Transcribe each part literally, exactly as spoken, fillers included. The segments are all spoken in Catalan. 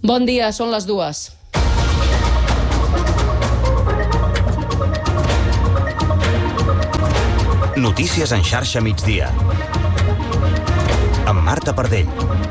Bon dia, són les dues. Notícies en xarxa migdia. Amb Marta Pardell.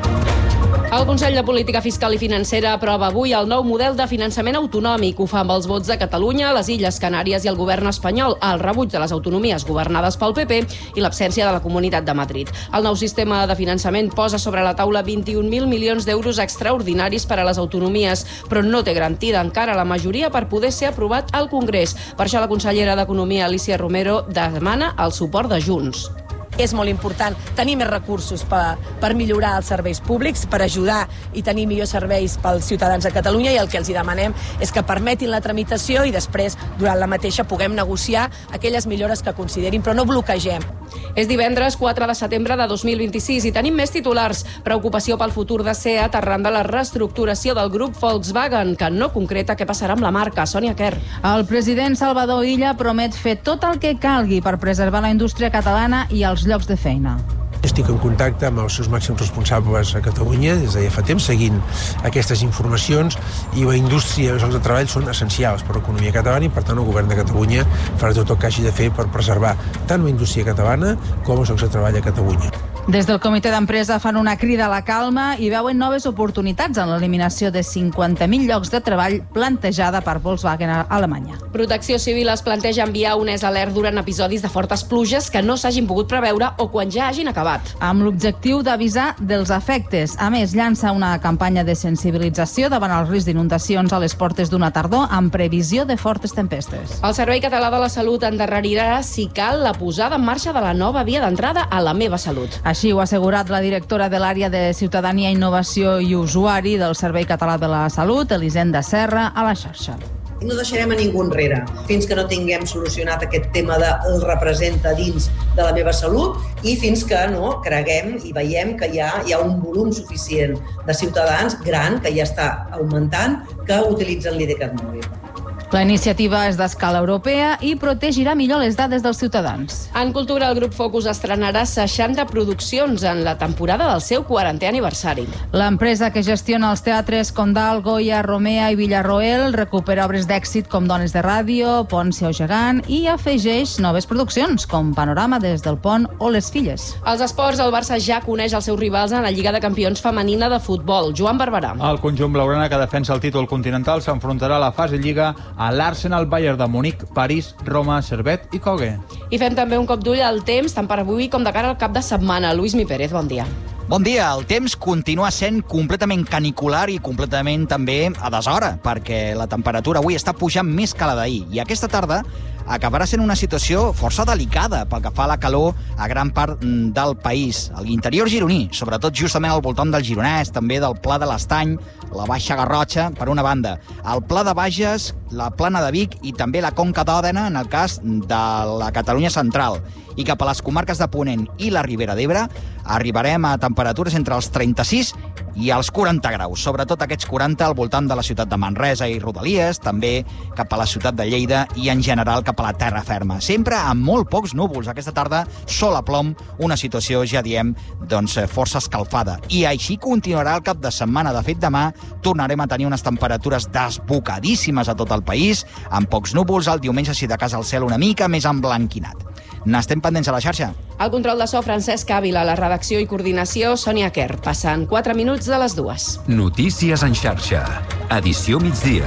El Consell de Política Fiscal i Financera aprova avui el nou model de finançament autonòmic. Ho fa amb els vots de Catalunya, les Illes Canàries i el govern espanyol, el rebuig de les autonomies governades pel P P i l'absència de la Comunitat de Madrid. El nou sistema de finançament posa sobre la taula vint-i-un mil milions d'euros extraordinaris per a les autonomies, però no té garantida encara la majoria per poder ser aprovat al Congrés. Per això la consellera d'Economia, Alícia Romero, demana el suport de Junts. És molt important tenir més recursos per, per millorar els serveis públics, per ajudar i tenir millors serveis pels ciutadans de Catalunya, i el que els hi demanem és que permetin la tramitació i després, durant la mateixa, puguem negociar aquelles millores que considerin, però no bloquegem. És divendres quatre de setembre de dos mil vint-i-sis i tenim més titulars. Preocupació pel futur de SEAT arran de la reestructuració del grup Volkswagen, que no concreta què passarà amb la marca. Sònia Quer. El president Salvador Illa promet fer tot el que calgui per preservar la indústria catalana i els llocs de feina. Estic en contacte amb els seus màxims responsables a Catalunya des de ja fa temps, seguint aquestes informacions, i la indústria i els llocs de treball són essencials per l'economia catalana i, per tant, el govern de Catalunya farà tot el que hagi de fer per preservar tant la indústria catalana com els llocs de treball a Catalunya. Des del comitè d'empresa fan una crida a la calma i veuen noves oportunitats en l'eliminació de cinquanta mil llocs de treball plantejada per Volkswagen a Alemanya. Protecció Civil es planteja enviar un S alert durant episodis de fortes pluges que no s'hagin pogut preveure o quan ja hagin acabat. Amb l'objectiu d'avisar dels efectes. A més, llança una campanya de sensibilització davant el risc d'inundacions a les portes d'una tardor amb previsió de fortes tempestes. El Servei Català de la Salut endarrerirà, si cal, la posada en marxa de la nova via d'entrada a La Meva Salut. Així ho ha assegurat la directora de l'àrea de Ciutadania, Innovació i Usuari del Servei Català de la Salut, Elisenda Serra, a la xarxa. No deixarem a ningú enrere fins que no tinguem solucionat aquest tema de el representa dins de La Meva Salut i fins que no creguem i veiem que hi ha, hi ha un volum suficient de ciutadans gran, que ja està augmentant, que utilitzen l'IDCAT mòbil. La iniciativa és d'escala europea i protegirà millor les dades dels ciutadans. En cultura, el grup Focus estrenarà seixanta produccions en la temporada del seu quarantè aniversari. L'empresa que gestiona els teatres Condal, Goya, Romea i Villarroel recupera obres d'èxit com Dones de Ràdio, Ponce o Gegant i afegeix noves produccions com Panorama des del Pont o Les Filles. Als esports, el Barça ja coneix els seus rivals en la Lliga de Campions femenina de futbol. Joan Barberà. El conjunt blaugrana que defensa el títol continental s'enfrontarà a la fase Lliga a l'Arsenal, Bayern de Munic, París, Roma, Servet i Cogue. I fem també un cop d'ull al temps, tant per avui com de cara al cap de setmana. Lluís Mi Pérez, bon dia. Bon dia. El temps continua sent completament canicular i completament també a deshora, perquè la temperatura avui està pujant més que la d'ahir. I aquesta tarda acabarà sent una situació força delicada pel que fa a la calor a gran part del país. A l'interior gironí, sobretot justament al voltant del Gironès, també del Pla de l'Estany, la Baixa Garrotxa, per una banda, el Pla de Bages, la Plana de Vic i també la Conca d'Òdena, en el cas de la Catalunya central. I cap a les comarques de Ponent i la Ribera d'Ebre arribarem a temperatures entre els trenta-sis i els quaranta graus, sobretot aquests quaranta al voltant de la ciutat de Manresa i Rodalies, també cap a la ciutat de Lleida i en general cap a la terra ferma. Sempre amb molt pocs núvols. Aquesta tarda sol a plom, una situació, ja diem, doncs força escalfada. I així continuarà el cap de setmana. De fet, demà tornarem a tenir unes temperatures desbocadíssimes a tot el país, amb pocs núvols. El diumenge, si de cas, el cel una mica més emblanquinat. N'estem pendents a la xarxa. El control de so, Francesc Ávila, la redacció i coordinació, Sònia Quer. Passen quatre minuts de les dues. Notícies en xarxa. Edició migdia.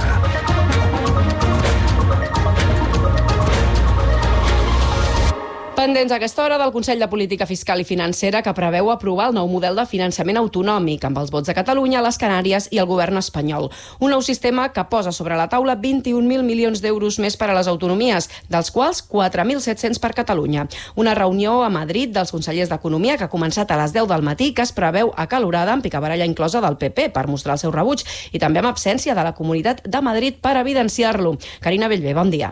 Pendents a aquesta hora del Consell de Política Fiscal i Financera, que preveu aprovar el nou model de finançament autonòmic amb els vots de Catalunya, les Canàries i el govern espanyol. Un nou sistema que posa sobre la taula vint-i-un mil milions d'euros més per a les autonomies, dels quals quatre mil set-cents per Catalunya. Una reunió a Madrid dels consellers d'Economia que ha començat a les deu del matí, que es preveu acalorada, amb picabaralla inclosa del P P per mostrar el seu rebuig i també amb absència de la Comunitat de Madrid per evidenciar-lo. Carina Bellver, bon dia.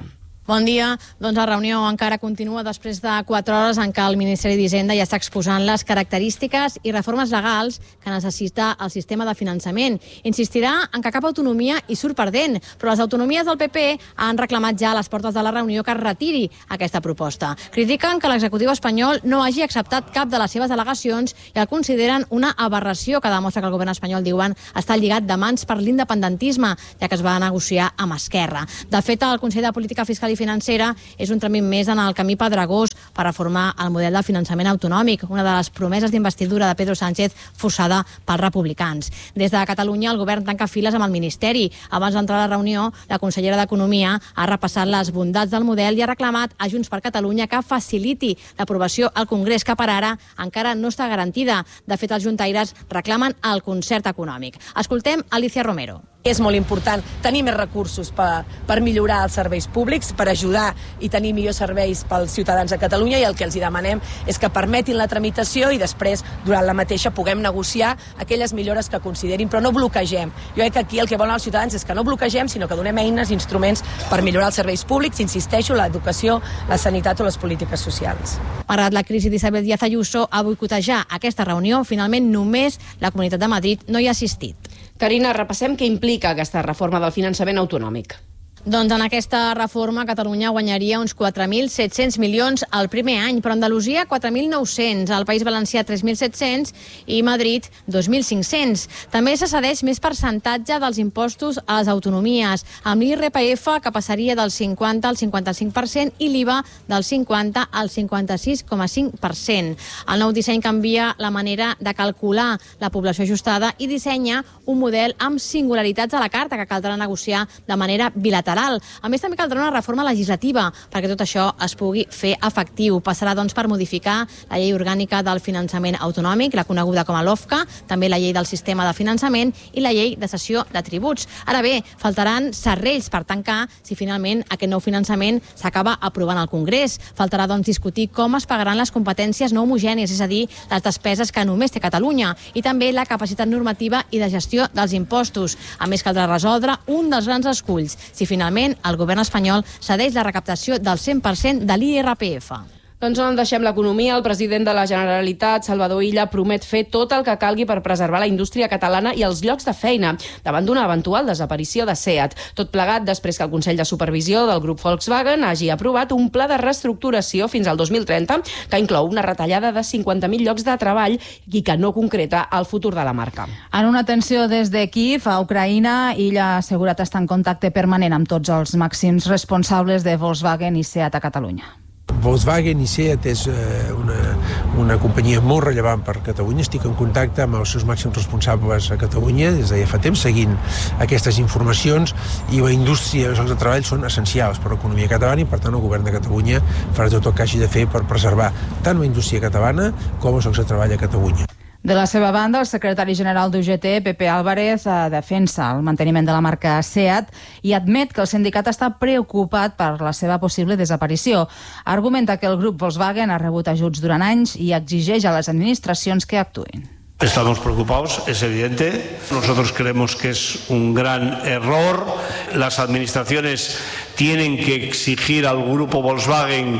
Bon dia. Doncs la reunió encara continua després de quatre hores en què el Ministeri d'Hisenda ja està exposant les característiques i reformes legals que necessita el sistema de finançament. Insistirà en que cap autonomia hi surt perdent, però les autonomies del P P han reclamat ja a les portes de la reunió que es retiri aquesta proposta. Critiquen que l'executiu espanyol no hagi acceptat cap de les seves al·legacions i el consideren una aberració que demostra que el govern espanyol, diuen, està lligat de mans per l'independentisme, ja que es va negociar amb Esquerra. De fet, el Consell de Política Fiscal i Financera és un tràmit més en el camí pedregós per reformar el model de finançament autonòmic, una de les promeses d'investidura de Pedro Sánchez forçada pels republicans. Des de Catalunya, el govern tanca files amb el Ministeri. Abans d'entrar a la reunió, la consellera d'Economia ha repassat les bondats del model i ha reclamat a Junts per Catalunya que faciliti l'aprovació al Congrés, que per ara encara no està garantida. De fet, els juntaires reclamen el concert econòmic. Escoltem Alicia Romero. És molt important tenir més recursos per, per millorar els serveis públics, per ajudar i tenir millors serveis pels ciutadans de Catalunya, i el que els hi demanem és que permetin la tramitació i després, durant la mateixa, puguem negociar aquelles millores que considerin, però no bloquegem. Jo crec que aquí el que volen els ciutadans és que no bloquegem, sinó que donem eines, instruments per millorar els serveis públics, insisteixo, l'educació, la sanitat o les polítiques socials. Malgrat la crisi d'Isabel Díaz Ayuso a boicotejar aquesta reunió, finalment només la Comunitat de Madrid no hi ha assistit. Carina, repassem què implica aquesta reforma del finançament autonòmic. Doncs en aquesta reforma Catalunya guanyaria uns quatre mil set-cents milions al primer any, però Andalusia quatre mil nou-cents, el País Valencià tres mil set-cents i Madrid dos mil cinc-cents. També se cedeix més percentatge dels impostos a les autonomies, amb l'I R P F que passaria del cinquanta al cinquanta-cinc per cent i l'I V A del cinquanta al cinquanta-sis coma cinc per cent. El nou disseny canvia la manera de calcular la població ajustada i dissenya un model amb singularitats a la carta que caldrà negociar de manera bilateral. A més, també caldrà una reforma legislativa perquè tot això es pugui fer efectiu. Passarà, doncs, per modificar la llei orgànica del finançament autonòmic, la coneguda com a LOFCA, també la llei del sistema de finançament i la llei de cessió de tributs. Ara bé, faltaran serrells per tancar si finalment aquest nou finançament s'acaba aprovant al Congrés. Faltarà, doncs, discutir com es pagaran les competències no homogènies, és a dir, les despeses que només té Catalunya, i també la capacitat normativa i de gestió dels impostos. A més, caldrà resoldre un dels grans esculls, si finalment Finalment, el govern espanyol cedeix la recaptació del cent per cent de l'I R P F. Doncs on deixem l'economia, el president de la Generalitat, Salvador Illa, promet fer tot el que calgui per preservar la indústria catalana i els llocs de feina davant d'una eventual desaparició de SEAT. Tot plegat després que el Consell de Supervisió del grup Volkswagen hagi aprovat un pla de reestructuració fins al dos mil trenta que inclou una retallada de cinquanta mil llocs de treball i que no concreta el futur de la marca. En una atenció des de Kíev a Ucraïna, Illa ha assegurat estar en contacte permanent amb tots els màxims responsables de Volkswagen i SEAT a Catalunya. Volkswagen i SEAT és una, una companyia molt rellevant per Catalunya. Estic en contacte amb els seus màxims responsables a Catalunya des de ja fa temps, seguint aquestes informacions, i la indústria i els llocs de treball són essencials per a l'economia catalana i, per tant, el govern de Catalunya farà tot el que hagi de fer per preservar tant la indústria catalana com els llocs de treball a Catalunya. De la seva banda, el secretari general d'U G T, Pepe Álvarez, defensa el manteniment de la marca SEAT i admet que el sindicat està preocupat per la seva possible desaparició. Argumenta que el grup Volkswagen ha rebut ajuts durant anys i exigeix a les administracions que actuïn. Estamos preocupados, es evidente. Nosotros creemos que es un gran error. Las administraciones tienen que exigir al grupo Volkswagen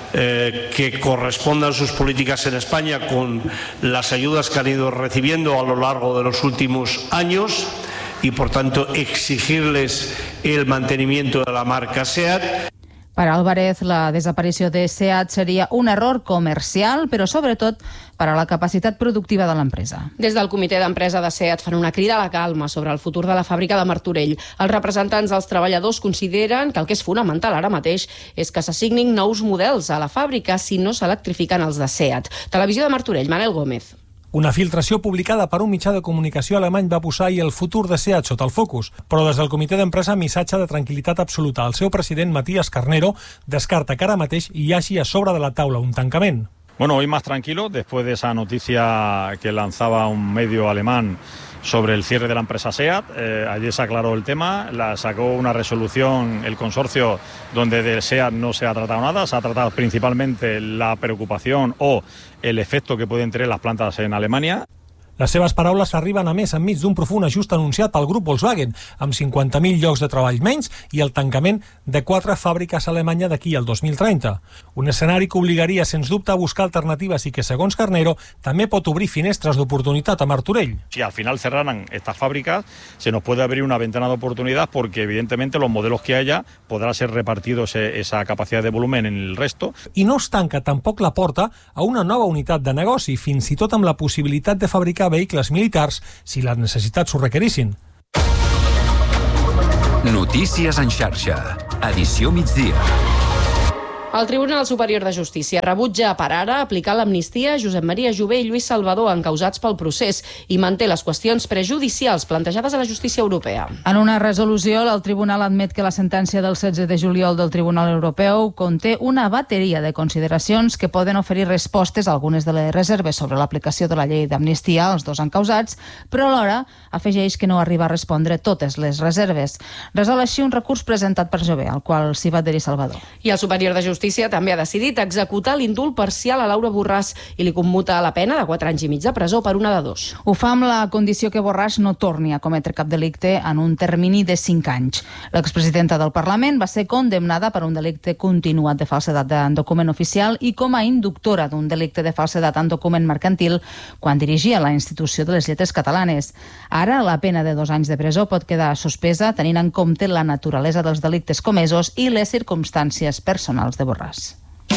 Eh, que correspondan sus políticas en España con las ayudas que han ido recibiendo a lo largo de los últimos años y, por tanto, exigirles el mantenimiento de la marca SEAT. Per Álvarez, la desaparició de SEAT seria un error comercial, però sobretot per a la capacitat productiva de l'empresa. Des del comitè d'empresa de SEAT fan una crida a la calma sobre el futur de la fàbrica de Martorell. Els representants dels treballadors consideren que el que és fonamental ara mateix és que s'assignin nous models a la fàbrica si no s'electrifiquen els de SEAT. Televisió de Martorell, Manel Gómez. Una filtració publicada per un mitjà de comunicació alemany va posar ahir el futur de SEAT sota el focus, però des del comitè d'empresa missatge de tranquil·litat absoluta. El seu president, Matías Carnero, descarta que ara mateix hi hagi a sobre de la taula un tancament. Bueno, hoy más tranquilo, después de esa noticia que lanzaba un medio alemán sobre el cierre de la empresa SEAT. Eh, ayer se aclaró el tema, la sacó una resolución el consorcio donde de SEAT no se ha tratado nada, se ha tratado principalmente la preocupación o el efecto que pueden tener las plantas en Alemania. Les seves paraules arriben a més enmig d'un profund ajust anunciat pel grup Volkswagen, amb cinquanta mil llocs de treball menys i el tancament de quatre fàbriques a Alemanya d'aquí al dos mil trenta. Un escenari que obligaria, sens dubte, a buscar alternatives y que, según Carnero, también puede abrir finestras de oportunidad a Martorell. Si al final cerraran estas fábricas, se nos puede abrir una ventana de oportunidad porque, evidentemente, los modelos que haya podrá ser repartido ese, esa capacidad de volumen en el resto. I no es tanca tampoc la porta a una nova unitat de negoci, fins i tot amb la possibilitat de fabricar vehicles militars si les necessitats ho requerissin. Notícies en xarxa. Edició migdia. El Tribunal Superior de Justícia rebutja per ara aplicar l'amnistia a Josep Maria Jové i Lluís Salvador encausats pel procés i manté les qüestions prejudicials plantejades a la justícia europea. En una resolució, el Tribunal admet que la sentència del setze de juliol del Tribunal Europeu conté una bateria de consideracions que poden oferir respostes a algunes de les reserves sobre l'aplicació de la llei d'amnistia als dos encausats, però alhora afegeix que no arriba a respondre totes les reserves. Resol així un recurs presentat per Jové, al qual s'hi va adherir Salvador. I el Superior de Justícia Justícia també ha decidit executar l'indult parcial a Laura Borràs i li commuta la pena de quatre anys i mig de presó per una de dos. Ho fa amb la condició que Borràs no torni a cometre cap delicte en un termini de cinc anys. L'expresidenta del Parlament va ser condemnada per un delicte continuat de falsedat en document oficial i com a inductora d'un delicte de falsedat en document mercantil quan dirigia la institució de les lletres catalanes. Ara la pena de dos anys de presó pot quedar suspesa tenint en compte la naturalesa dels delictes comesos i les circumstàncies personals de Borràs.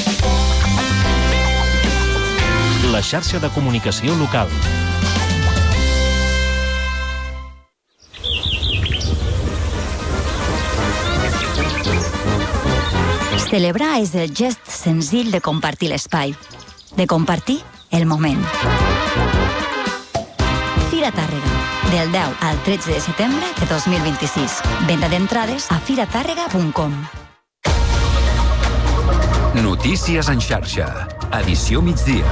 La xarxa de comunicació local. Celebrar és el gest senzill de compartir l'espai, de compartir el moment. Fira Tàrrega, del deu al tretze de setembre de dos mil vint-i-sis. Venda d'entrades a fira tàrrega punt com. Notícies en xarxa. Edició migdia.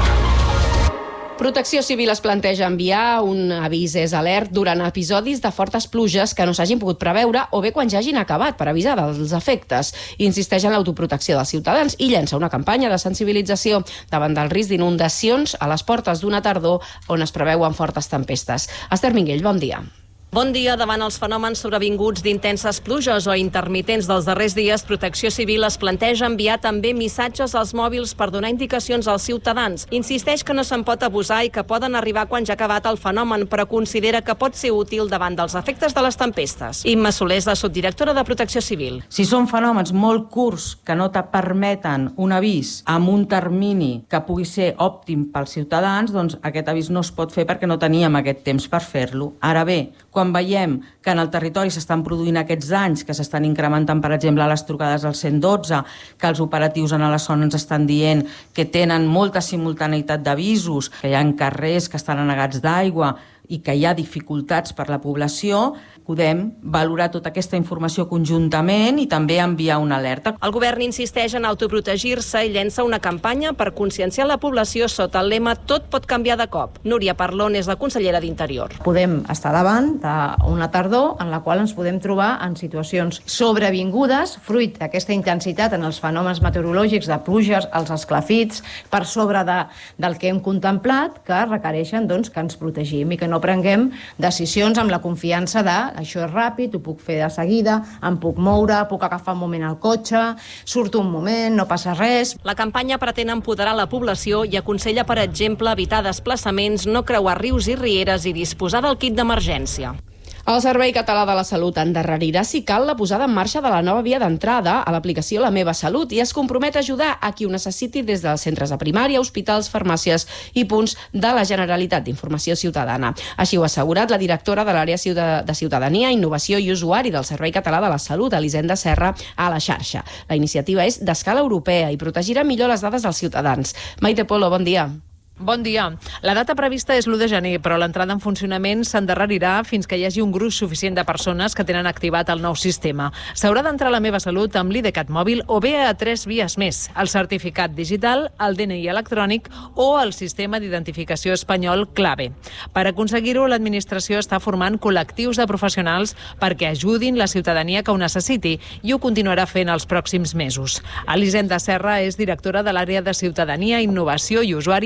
Protecció Civil es planteja enviar un avís és alert durant episodis de fortes pluges que no s'hagin pogut preveure o bé quan ja hagin acabat per avisar dels efectes. Insisteix en l'autoprotecció dels ciutadans i llença una campanya de sensibilització davant del risc d'inundacions a les portes d'una tardor on es preveuen fortes tempestes. Esther Minguell, bon dia. Bon dia. Davant els fenòmens sobrevinguts d'intenses pluges o intermitents dels darrers dies, Protecció Civil es planteja enviar també missatges als mòbils per donar indicacions als ciutadans. Insisteix que no se'n pot abusar i que poden arribar quan ja ha acabat el fenomen, però considera que pot ser útil davant dels efectes de les tempestes. Imma Soler és la subdirectora de Protecció Civil. Si són fenòmens molt curts que no te permeten un avís amb un termini que pugui ser òptim pels ciutadans, doncs aquest avís no es pot fer perquè no teníem aquest temps per fer-lo. Ara bé, quan veiem que en el territori s'estan produint aquests danys, que s'estan incrementant, per exemple, les trucades al cent i dotze, que els operatius en la zona ens estan dient que tenen molta simultaneïtat d'avisos, que hi ha carrers que estan anegats d'aigua i que hi ha dificultats per la població, podem valorar tota aquesta informació conjuntament i també enviar una alerta. El govern insisteix en autoprotegir-se i llença una campanya per conscienciar la població sota el lema «Tot pot canviar de cop». Núria Parlon és la consellera d'Interior. Podem estar davant d'una tardor en la qual ens podem trobar en situacions sobrevingudes, fruit d'aquesta intensitat en els fenòmens meteorològics de pluges, els esclafits, per sobre de, del que hem contemplat, que requereixen doncs, que ens protegim i que no prenguem decisions amb la confiança de això és ràpid, ho puc fer de seguida, em puc moure, puc agafar un moment al cotxe, surto un moment, no passa res. La campanya pretén empoderar la població i aconsella, per exemple, evitar desplaçaments, no creuar rius i rieres i disposar del kit d'emergència. El Servei Català de la Salut endarrerirà si cal la posada en marxa de la nova via d'entrada a l'aplicació La Meva Salut i es compromet a ajudar a qui ho necessiti des dels centres de primària, hospitals, farmàcies i punts de la Generalitat d'Informació Ciutadana. Així ho ha assegurat la directora de l'àrea de Ciutadania, Innovació i Usuari del Servei Català de la Salut, Elisenda Serra, a la xarxa. La iniciativa és d'escala europea i protegirà millor les dades dels ciutadans. Maite Polo, bon dia. Bon dia. La data prevista és l'u de gener, però l'entrada en funcionament s'endarrerirà fins que hi hagi un gruix suficient de persones que tenen activat el nou sistema. S'haurà d'entrar a La Meva Salut amb l'IDeCAT mòbil o bé a tres vies més: el certificat digital, el D N I electrònic o el sistema d'identificació espanyol Clave. Per aconseguir-ho, l'administració està formant col·lectius de professionals perquè ajudin la ciutadania que ho necessiti i ho continuarà fent els pròxims mesos. Elisenda Serra és directora de l'àrea de Ciutadania, Innovació i Usuari del Servei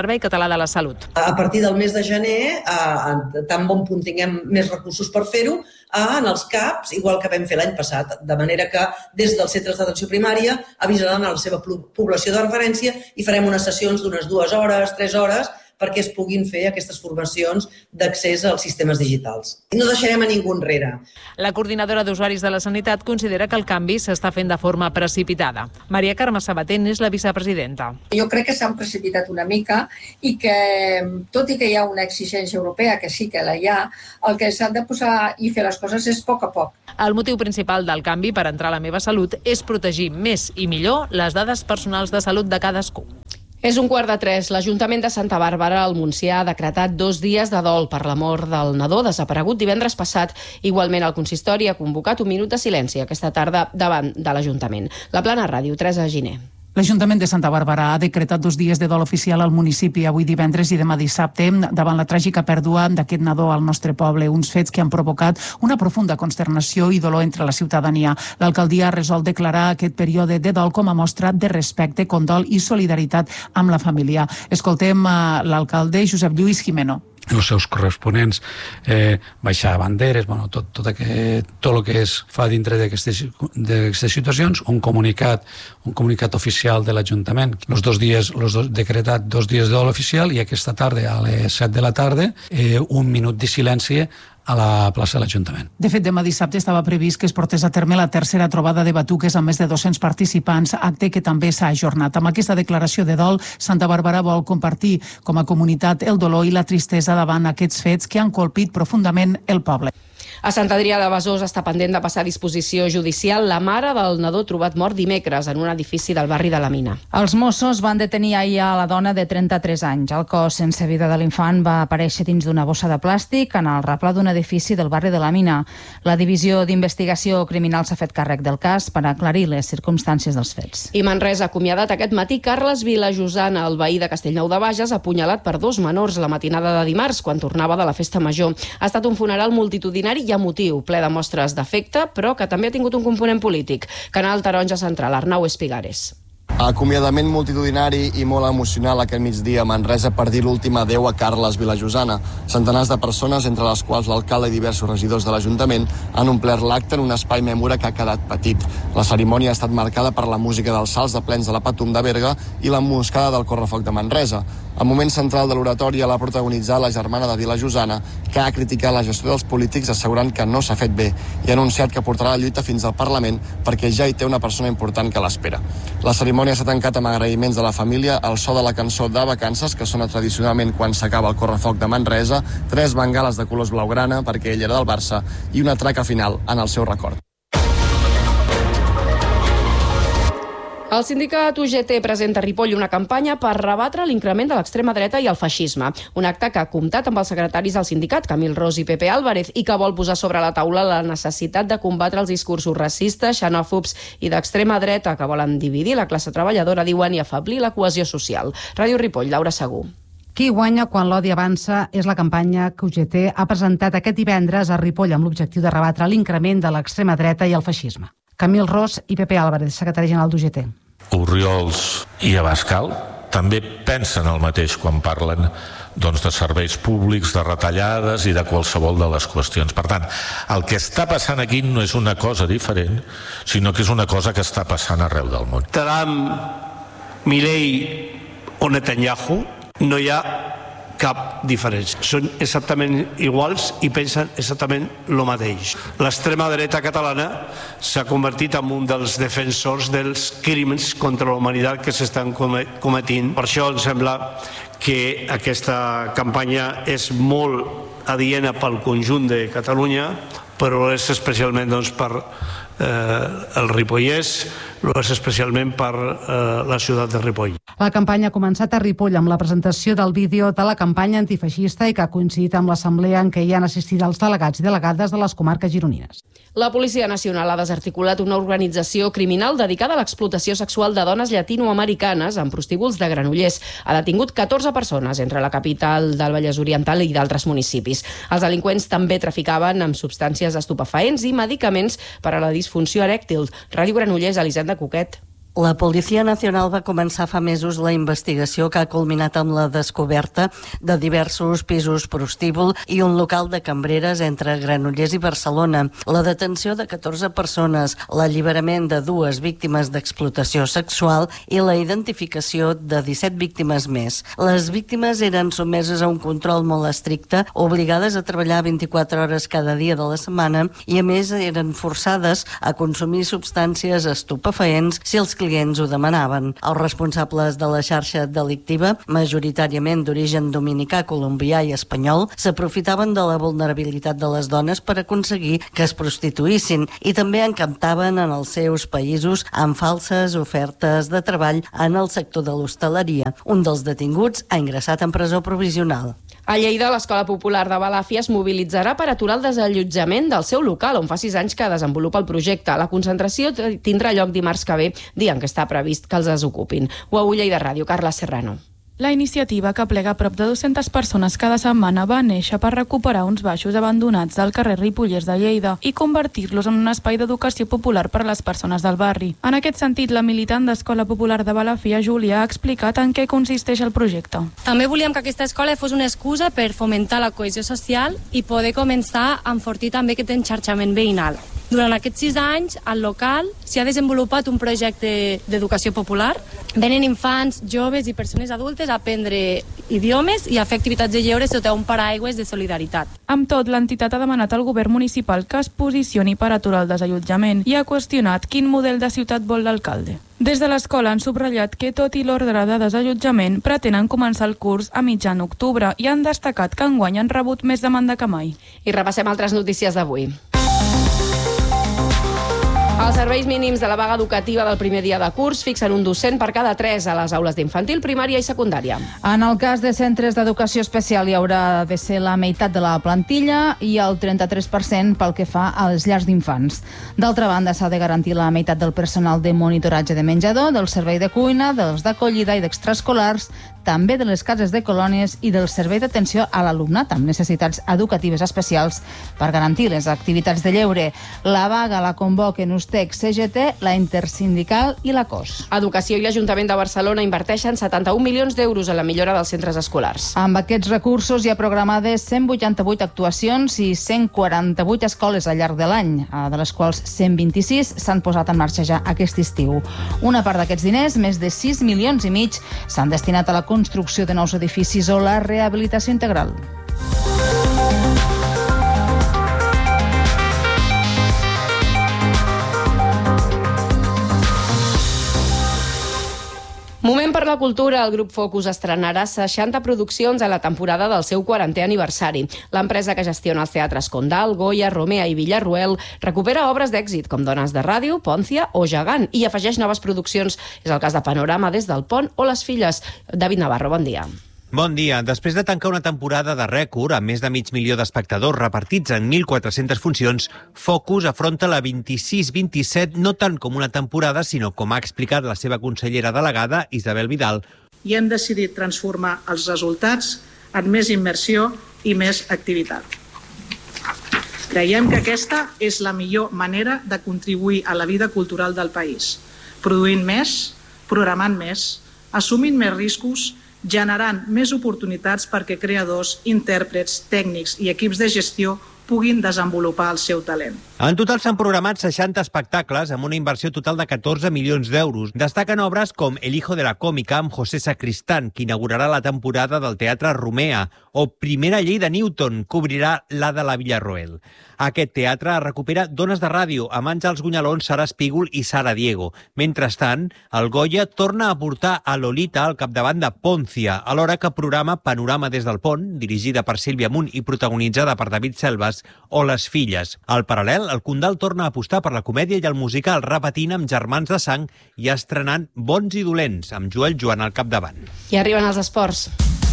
Servei Català de la Salut. A partir del mes de gener, a tan bon punt tinguem més recursos per fer-ho, en els C A Ps, igual que vam fer l'any passat, de manera que des dels centres d'atenció primària avisaran a la seva població de referència i farem unes sessions d'unes dues hores, tres hores, perquè es puguin fer aquestes formacions d'accés als sistemes digitals. No deixarem a ningú enrere. La coordinadora d'usuaris de la sanitat considera que el canvi s'està fent de forma precipitada. Maria Carme Sabater és la vicepresidenta. Jo crec que s'han precipitat una mica i que, tot i que hi ha una exigència europea, que sí que la hi ha, el que s'han de posar i fer les coses és a poc a poc. El motiu principal del canvi per entrar a la meva salut és protegir més i millor les dades personals de salut de cadascú. És un quart de tres. L'Ajuntament de Santa Bàrbara, al Montsià, ha decretat dos dies de dol per la mort del nadó desaparegut divendres passat. Igualment, el consistori ha convocat un minut de silenci aquesta tarda davant de l'Ajuntament. La Plana Ràdio, Teresa Giner. L'Ajuntament de Santa Bàrbara ha decretat dos dies de dol oficial al municipi avui divendres i demà dissabte davant la tràgica pèrdua d'aquest nadó al nostre poble, uns fets que han provocat una profunda consternació i dolor entre la ciutadania. L'alcaldia ha resolt declarar aquest període de dol com a mostra de respecte, condol i solidaritat amb la família. Escoltem l'alcalde Josep Lluís Jimeno. Els seus corresponents eh, baixar banderes, bueno, tot, tot, aquest, tot el que es fa dintre d'aquestes situacions, un comunicat, un comunicat oficial de l'Ajuntament. Els dos dies, els dos, decretat dos dies de dol oficial i aquesta tarda, a les set de la tarda, eh, un minut de silenci a la plaça de l'Ajuntament. De fet, demà dissabte estava previst que es portés a terme la tercera trobada de batuques amb més de dos-cents participants, acte que també s'ha ajornat. Amb aquesta declaració de dol, Santa Bàrbara vol compartir com a comunitat el dolor i la tristesa davant aquests fets que han colpit profundament el poble. A Sant Adrià de Besòs està pendent de passar a disposició judicial la mare del nadó trobat mort dimecres en un edifici del barri de la Mina. Els Mossos van detenir ahir a la dona de trenta-tres anys. El cos sense vida de l'infant va aparèixer dins d'una bossa de plàstic en el replà d'un edifici del barri de la Mina. La Divisió d'Investigació Criminal s'ha fet càrrec del cas per aclarir les circumstàncies dels fets. I Manresa ha acomiadat aquest matí Carles Vilajosana, el veí de Castellnou de Bages, apunyalat per dos menors la matinada de dimarts quan tornava de la festa major. Ha estat un funeral multitudinari i emotiu, ple de mostres d'afecte, però que també ha tingut un component polític. Canal Taronja Central, Arnau Espigares. Acomiadament multitudinari i molt emocional aquest migdia a Manresa per dir l'últim adeu a Carles Vilajosana. Centenars de persones, entre les quals l'alcalde i diversos regidors de l'Ajuntament, han omplert l'acte en un espai mèmora que ha quedat petit. La cerimònia ha estat marcada per la música dels salts de plens de la Patum de Berga i l'emboscada del Correfoc de Manresa. El moment central de l'oratòria l'ha protagonitzat la germana de Vilajosana, que ha criticat la gestió dels polítics assegurant que no s'ha fet bé i ha anunciat que portarà la lluita fins al Parlament perquè ja hi té una persona important que l'espera. La cerimònia s'ha tancat amb agraïments de la família, el so de la cançó de vacances, que sona tradicionalment quan s'acaba el Correfoc de Manresa, tres bengales de colors blaugrana perquè ell era del Barça i una traca final en el seu record. El sindicat U G T presenta a Ripoll una campanya per rebatre l'increment de l'extrema dreta i el feixisme. Un acte que ha comptat amb els secretaris del sindicat, Camil Ros i Pepe Álvarez, i que vol posar sobre la taula la necessitat de combatre els discursos racistes, xenòfobs i d'extrema dreta que volen dividir la classe treballadora, diuen, i afeblir la cohesió social. Ràdio Ripoll, Laura Segú. Qui guanya quan l'odi avança és la campanya que U G T ha presentat aquest divendres a Ripoll amb l'objectiu de rebatre l'increment de l'extrema dreta i el feixisme. Camil Ros i Pepe Álvarez, secretari general d'U G T. Oriols i Abascal també pensen el mateix quan parlen doncs, de serveis públics, de retallades i de qualsevol de les qüestions. Per tant, el que està passant aquí no és una cosa diferent, sinó que és una cosa que està passant arreu del món. Trump, Milei o Netanyahu, no hi ha cap diferència. Són exactament iguals i pensen exactament el mateix. L'extrema dreta catalana s'ha convertit en un dels defensors dels crímens contra la humanitat que s'estan cometint. Per això em sembla que aquesta campanya és molt adiena pel conjunt de Catalunya, però és especialment doncs, per eh, el Ripollès, però és especialment per eh, la ciutat de Ripoll. La campanya ha començat a Ripoll amb la presentació del vídeo de la campanya antifeixista i que ha coincidit amb l'assemblea en què hi han assistit els delegats i delegades de les comarques gironines. La Policia Nacional ha desarticulat una organització criminal dedicada a l'explotació sexual de dones llatinoamericanes en prostíbuls de Granollers. Ha detingut catorze persones entre la capital del Vallès Oriental i d'altres municipis. Els delinqüents també traficaven amb substàncies estupefaents i medicaments per a la disfunció erèctil. Ràdio Granollers, Elisenda Coquet. La Policia Nacional va començar fa mesos la investigació que ha culminat amb la descoberta de diversos pisos prostíbul i un local de cambreres entre Granollers i Barcelona, la detenció de catorze persones, l'alliberament de dues víctimes d'explotació sexual i la identificació de disset víctimes més. Les víctimes eren sotmeses a un control molt estricte, obligades a treballar vint-i-quatre hores cada dia de la setmana i, a més, eren forçades a consumir substàncies estupefaents si els clients ho demanaven. Els responsables de la xarxa delictiva, majoritàriament d'origen dominicà, colombià i espanyol, s'aprofitaven de la vulnerabilitat de les dones per aconseguir que es prostituïssin i també encantaven en els seus països amb falses ofertes de treball en el sector de l'hostaleria. Un dels detinguts ha ingressat en presó provisional. A Lleida, l'Escola Popular de Balàfia es mobilitzarà per aturar el desallotjament del seu local, on fa sis anys que desenvolupa el projecte. La concentració tindrà lloc dimarts que ve, dia en què està previst que els desocupin. Ho a Lleida Ràdio, Carla Serrano. La iniciativa, que plega a prop de dues-centes persones cada setmana, va néixer per recuperar uns baixos abandonats del carrer Ripollès de Lleida i convertir-los en un espai d'educació popular per a les persones del barri. En aquest sentit, la militant d'Escola Popular de Balàfia, Júlia, ha explicat en què consisteix el projecte. També volíem que aquesta escola fos una excusa per fomentar la cohesió social i poder començar a enfortir també aquest enxarxament veïnal. Durant aquests sis anys, al local s'hi ha desenvolupat un projecte d'educació popular. Venen infants, joves i persones adultes a aprendre idiomes i a fer activitats de lleure sota un paraigües de solidaritat. Amb tot, l'entitat ha demanat al govern municipal que es posicioni per aturar el desallotjament i ha qüestionat quin model de ciutat vol l'alcalde. Des de l'escola han subratllat que, tot i l'ordre de desallotjament, pretenen començar el curs a mitjan octubre i han destacat que enguany han rebut més demanda que mai. I repassem altres notícies d'avui. Els serveis mínims de la vaga educativa del primer dia de curs fixen un docent per cada tres a les aules d'infantil, primària i secundària. En el cas de centres d'educació especial hi haurà de ser la meitat de la plantilla i el trenta-tres per cent pel que fa als llars d'infants. D'altra banda, s'ha de garantir la meitat del personal de monitoratge de menjador, del servei de cuina, dels d'acollida i d'extraescolars, també de les cases de colònies i del servei d'atenció a l'alumnat amb necessitats educatives especials per garantir les activitats de lleure. La vaga la convoquen U S T E C, C G T, la Intersindical i la C O S. Educació i l'Ajuntament de Barcelona inverteixen setanta-un milions d'euros en la millora dels centres escolars. Amb aquests recursos hi ha programades cent vuitanta-vuit actuacions i cent quaranta-vuit escoles al llarg de l'any, de les quals cent vint-i-sis s'han posat en marxa ja aquest estiu. Una part d'aquests diners, més de sis milions i mig, s'han destinat a la construcció de nous edificis o la rehabilitació integral. Moment per la cultura. El grup Focus estrenarà seixanta produccions a la temporada del seu quarantè aniversari. L'empresa que gestiona els teatres Condal, Goya, Romea i Villarroel recupera obres d'èxit com Dones de Ràdio, Pòncia o Gegant i afegeix noves produccions. És el cas de Panorama, Des del Pont o Les Filles. David Navarro, bon dia. Bon dia. Després de tancar una temporada de rècord amb més de mig milió d'espectadors repartits en mil quatre-centes funcions, Focus afronta la vint-i-sis vint-i-set no tant com una temporada, sinó com ha explicat la seva consellera delegada, Isabel Vidal. I hem decidit transformar els resultats en més immersió i més activitat. Creiem que aquesta és la millor manera de contribuir a la vida cultural del país, produint més, programant més, assumint més riscos, generant més oportunitats perquè creadors, intèrprets, tècnics i equips de gestió puguin desenvolupar el seu talent. En total s'han programat seixanta espectacles amb una inversió total de catorze milions d'euros. Destaquen obres com El hijo de la còmica amb José Sacristán, que inaugurarà la temporada del Teatre Romea, o Primera llei de Newton, que obrirà la de la Villarroel. Aquest teatre recupera Dones de Ràdio amb Àngels Gunyalons, Sara Espígol i Sara Diego. Mentrestant, el Goya torna a portar a Lolita al capdavant de Pòncia, alhora que programa Panorama des del Pont, dirigida per Sílvia Munt i protagonitzada per David Selves, o Les Filles. Al paral·lel, el Condal torna a apostar per la comèdia i el musical, repetint amb Germans de Sang i estrenant Bons i dolents, amb Joel Joan al capdavant. I arriben els esports.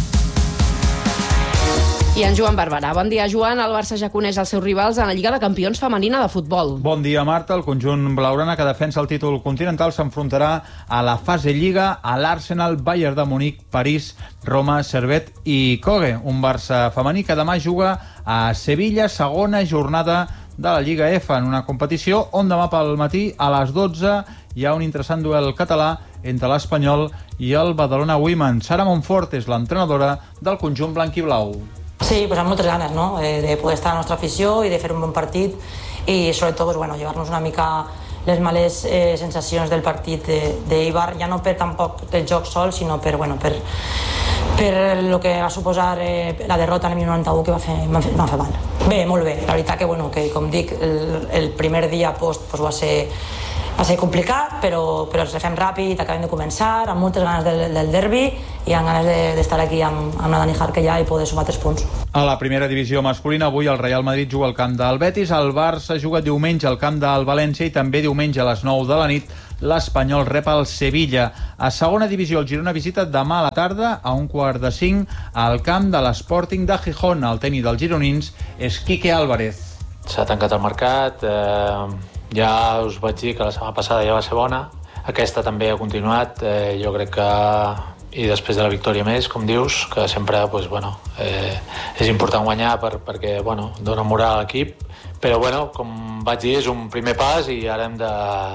I en Joan Barberà. Bon dia, Joan. El Barça ja coneix els seus rivals en la Lliga de Campions femenina de futbol. Bon dia, Marta. El conjunt blaugrana que defensa el títol continental s'enfrontarà a la fase Lliga a l'Arsenal, Bayern de Munic, París, Roma, Servette i Cogue. Un Barça femení que demà juga a Sevilla, segona jornada de la Lliga F, en una competició on demà pel matí a les dotze hi ha un interessant duel català entre l'Espanyol i el Badalona Women. Sara Montfort és l'entrenadora del conjunt blanc i blau. Sí, pues amb moltes ganes, ¿no? Eh, de poder estar a la nostra afició i de fer un bon partit i sobretot pues, bueno, llevar-nos una mica les males eh, sensacions del partit d'Eibar, ja no per tampoc el joc sol, sinó per, bueno, per, per el que va suposar eh, la derrota en el minut noranta-u que va fer, va fer, va fer mal. Bé, molt bé. La veritat que, bueno, que com dic, el, el primer dia post pues, va ser va ser complicat, però, però els refem ràpid, acabem de començar, amb moltes ganes del, del derbi i amb ganes d'estar de, aquí amb, amb la Dani Jarque ja i poder sumar tres punts. A la primera divisió masculina, avui el Real Madrid juga al camp del Betis, el Barça juga diumenge al camp del València i també diumenge a les nou de la nit l'Espanyol rep el Sevilla. A segona divisió, el Girona visita demà a la tarda a un quart de cinc al camp de l'Sporting de Gijón. El tècnic dels gironins és Quique Álvarez. S'ha tancat el mercat, eh, ja us vaig dir que la setmana passada ja va ser bona, aquesta també ha continuat, eh, jo crec que i després de la victòria més, com dius, que sempre pues, bueno, eh, és important guanyar per, perquè bueno, dona moral a l'equip, però bueno, com vaig dir, és un primer pas i ara hem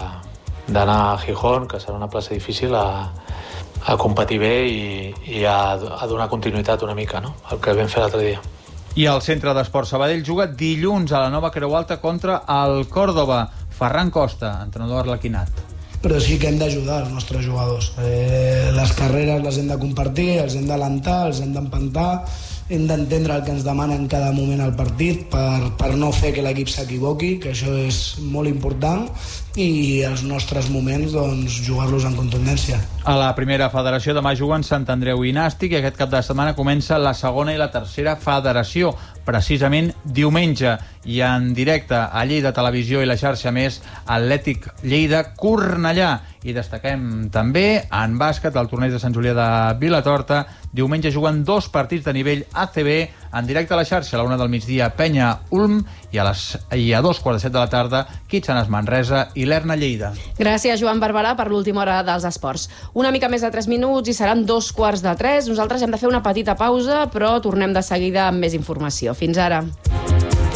d'anar a Gijón, que serà una plaça difícil, a, a competir bé i, i a, a donar continuïtat una mica, no? El que vam fer l'altre dia. I el Centre d'Esport Sabadell juga dilluns a la Nova Creu Alta contra el Còrdova. Ferran Costa, entrenador arlequinat. Però sí que hem d'ajudar els nostres jugadors. Eh, les carreres les hem de compartir, els hem d'alentar, els hem d'empantar, hem d'entendre el que ens demana en cada moment el partit per, per no fer que l'equip s'equivoqui, que això és molt important, i els nostres moments doncs, jugar-los en contundència. A la primera federació demà juguen Sant Andreu i Nàstic i aquest cap de setmana comença la segona i la tercera federació, precisament diumenge, i en directe a Lleida Televisió i la xarxa més, Atlètic Lleida Cornellà. I destaquem també en bàsquet el torneig de Sant Julià de Vilatorta. Diumenge juguen dos partits de nivell A C B en directe a la xarxa, a la una del migdia Penya Ulm i a, les, i a dos quarts de set de la tarda Kitsanes Manresa i l'Erna Lleida. Gràcies, Joan Barberà, per l'última hora dels esports. Una mica més de tres minuts i seran dos quarts de tres. Nosaltres hem de fer una petita pausa, però tornem de seguida amb més informació. Fins ara.